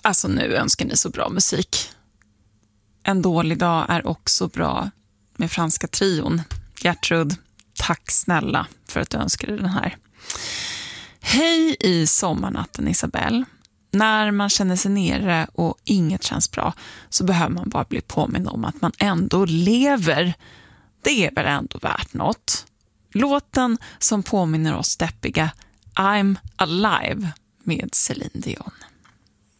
Alltså nu önskar ni så bra musik. En dålig dag är också bra med franska trion. Gertrud, tack snälla för att du önskade den här. Hej i sommarnatten, Isabelle. När man känner sig nere och inget känns bra så behöver man bara bli påmind om att man ändå lever. Det är väl ändå värt något. Låten som påminner oss deppiga I'm Alive med Celine Dion.